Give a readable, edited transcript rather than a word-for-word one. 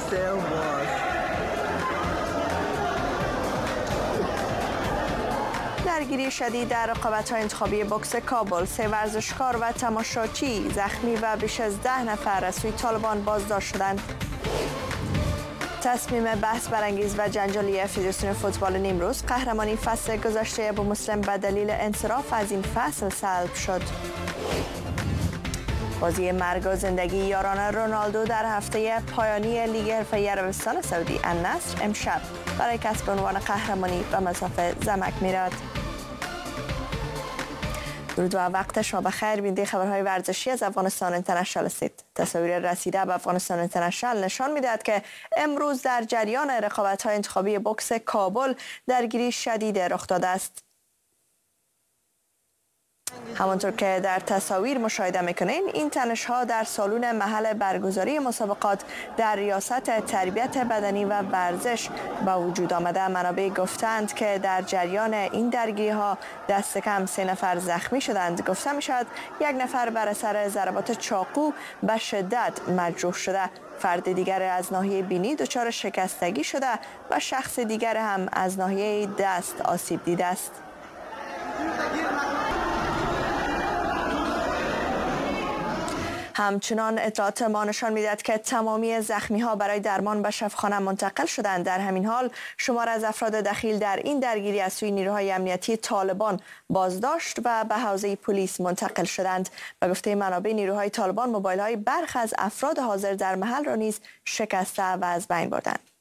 درگیری شدید در رقابت‌های انتخابی بوکس کابل، 3 ورزشکار و تماشاچی زخمی و بیش از 10 نفر از سوی طالبان بازداشت شدند. تصمیم بحث برانگیز و جنجالی فدراسیون فوتبال نیمروز، قهرمانی فصل گذشته ابو مسلم به دلیل انصراف از این فصل سلب شد. بازی مرگ و زندگی یاران رونالدو در هفته پایانی لیگ حرفه‌ای عربستان سعودی النصر امشب برای کسب عنوان قهرمانی به مصاف زمک می‌رود. درود و وقت شما بخیر. بیننده خبرهای ورزشی از افغانستان اینترنشنال هستید. تصاویر رسیده به افغانستان اینترنشنال نشان می‌دهد که امروز در جریان رقابت‌های انتخابی بوکس کابل درگیری شدید رخ داده است. همانطور که در تصاویر مشاهده میکنین، این تنش‌ها در سالن محل برگزاری مسابقات در ریاست تربیت بدنی و ورزش به وجود آمده. منابع گفتند که در جریان این درگیری‌ها دست کم 3 نفر زخمی شدند. گفته میشد 1 نفر بر اثر ضربات چاقو به شدت مجروح شده. فرد دیگر از ناحیه بینی دچار شکستگی شده و شخص دیگر هم از ناحیه دست آسیب دیده است. همچنان اطلاعات ما نشان می‌دهد که تمامی زخمی‌ها برای درمان به شفاخانه منتقل شدند. در همین حال شمار از افراد دخیل در این درگیری از سوی نیروهای امنیتی طالبان بازداشت و به حوزه پلیس منتقل شدند. به گفته منابع، نیروهای طالبان موبایل‌های برخی از افراد حاضر در محل را نیز شکسته و از بین بردند.